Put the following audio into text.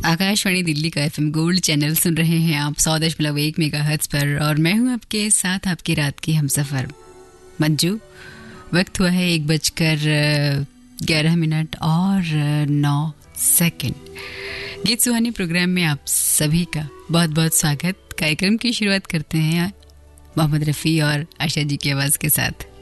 आकाशवाणी दिल्ली का FM gold channel सुन रहे हैं आप 100.1 मेगाहर्ट्ज पर और मैं हूं आपके साथ आपकी रात की हमसफर मंजू। वक्त हुआ है 1:11 और 9 सेकंड। गीत सुहानी प्रोग्राम में आप सभी का बहुत बहुत स्वागत। कार्यक्रम की शुरुआत करते हैं मोहम्मद रफ़ी और आशा जी की आवाज़ के साथ।